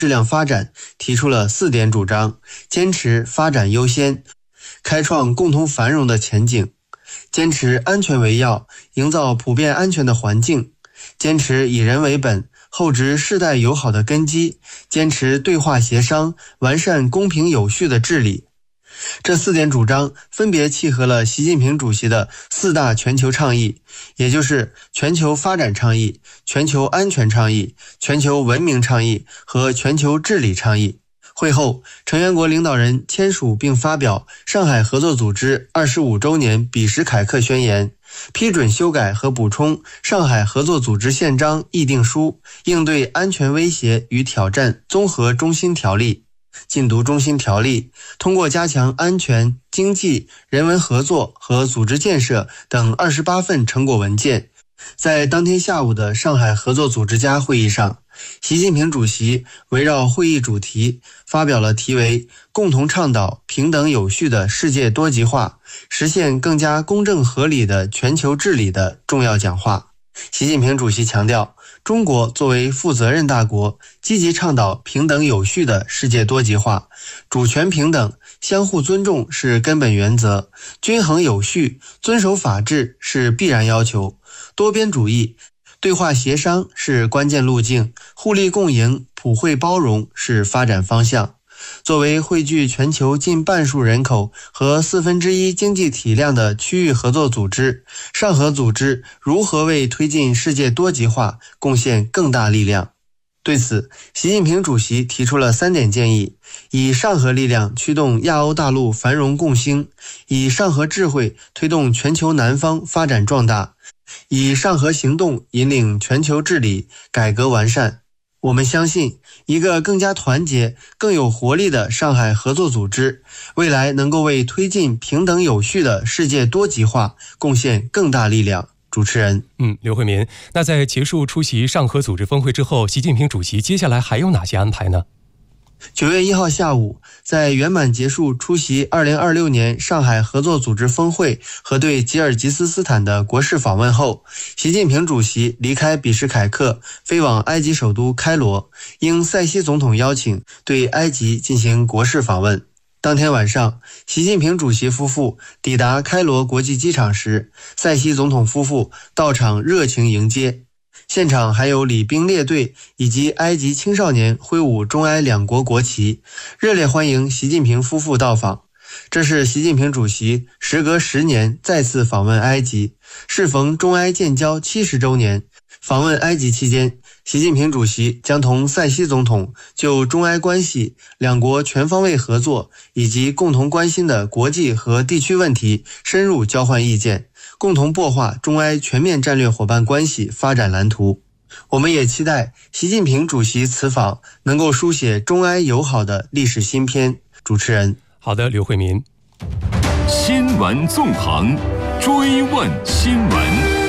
质量发展提出了4点主张，坚持发展优先，开创共同繁荣的前景，坚持安全为要，营造普遍安全的环境，坚持以人为本，厚植世代友好的根基，坚持对话协商，完善公平有序的治理。这4点主张分别契合了习近平主席的4大全球倡议，也就是全球发展倡议、全球安全倡议、全球文明倡议和全球治理倡议。会后，成员国领导人签署并发表上海合作组织25周年比什凯克宣言，批准修改和补充上海合作组织宪章议定书，应对安全威胁与挑战综合中心条例、禁毒中心条例，通过加强安全、经济、人文合作和组织建设等28份成果文件。在当天下午的上海合作组织家会议上，习近平主席围绕会议主题发表了题为共同倡导平等有序的世界多极化，实现更加公正合理的全球治理的重要讲话。习近平主席强调，中国作为负责任大国，积极倡导平等有序的世界多极化，主权平等、相互尊重是根本原则，均衡有序、遵守法治是必然要求，多边主义、对话协商是关键路径，互利共赢、普惠包容是发展方向。作为汇聚全球近半数人口和1/4经济体量的区域合作组织，上合组织如何为推进世界多极化贡献更大力量？对此，习近平主席提出了3点建议：以上合力量驱动亚欧大陆繁荣共兴，以上合智慧推动全球南方发展壮大，以上合行动引领全球治理改革完善。我们相信，一个更加团结、更有活力的上海合作组织，未来能够为推进平等有序的世界多极化贡献更大力量。主持人， 刘慧民，那在结束出席上合组织峰会之后，习近平主席接下来还有哪些安排呢 ？9月1号下午，在圆满结束出席2026年上海合作组织峰会和对吉尔吉斯斯坦的国事访问后，习近平主席离开比什凯克，飞往埃及首都开罗，应塞西总统邀请，对埃及进行国事访问。当天晚上，习近平主席夫妇抵达开罗国际机场时，塞西总统夫妇到场热情迎接。现场还有礼兵列队以及埃及青少年挥舞中埃两国国旗，热烈欢迎习近平夫妇到访。这是习近平主席时隔10年再次访问埃及，适逢中埃建交70周年。访问埃及期间，习近平主席将同塞西总统就中埃关系、两国全方位合作以及共同关心的国际和地区问题深入交换意见，共同擘画中埃全面战略伙伴关系发展蓝图。我们也期待习近平主席此访能够书写中埃友好的历史新篇。主持人， 好的，刘慧民。 新闻纵横，追问新闻。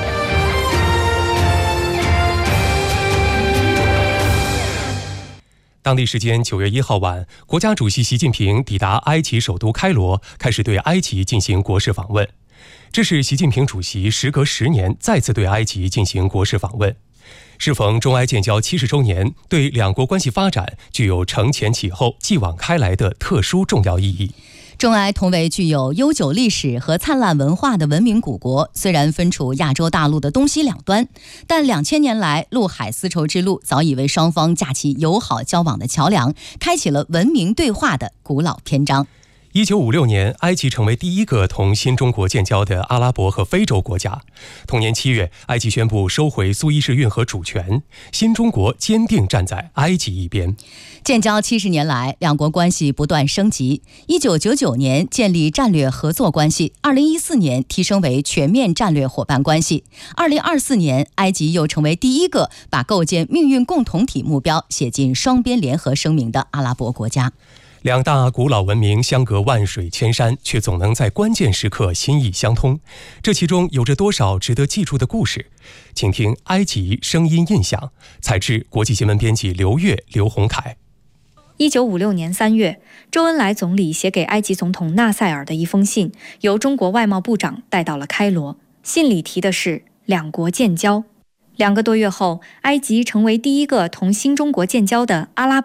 当地时间9月1号晚，国家主席习近平抵达埃及首都开罗，开始对埃及进行国事访问。这是习近平主席时隔10年再次对埃及进行国事访问，适逢中埃建交70周年，对两国关系发展具有承前启后、继往开来的特殊重要意义。 中埃同为具有悠久历史和灿烂文化的文明古国，虽然分处亚洲大陆的东西两端，但2000年来陆海丝绸之路早已为双方架起友好交往的桥梁，开启了文明对话的古老篇章。 1956年，埃及成为第一个同新中国建交的阿拉伯和非洲国家。同年7月，埃及宣布收回苏伊士运河主权，新中国坚定站在埃及一边。 建交70年来，两国关系不断升级。1999年建立战略合作关系，2014年提升为全面战略伙伴关系。2024年，埃及又成为第一个把构建命运共同体目标写进双边联合声明的阿拉伯国家。 两大古老文明相隔万水千山，却总能在关键时刻心意相通。这其中有着多少值得记住的故事？请听埃及声音印象，采制国际新闻编辑刘月、刘洪凯。 1956年3月，周恩来总理写给埃及总统纳赛尔的一封信，由中国外贸部长带到了开罗。信里提的是两国建交。2个多月后，埃及成为第一个同新中国建交的阿拉伯